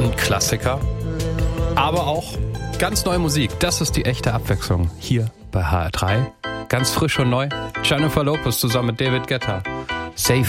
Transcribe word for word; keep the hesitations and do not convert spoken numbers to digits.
ein Klassiker, aber auch ganz neue Musik. Das ist die echte Abwechslung hier bei H R drei. Ganz frisch und neu. Jennifer Lopez zusammen mit David Guetta. Save